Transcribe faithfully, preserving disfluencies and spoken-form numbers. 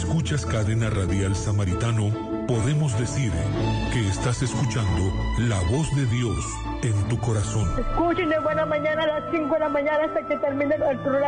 escuchas Cadena Radial Samaritano, podemos decir que estás escuchando la voz de Dios en tu corazón. Escuchen de buena mañana a las cinco de la mañana hasta que termine el programa.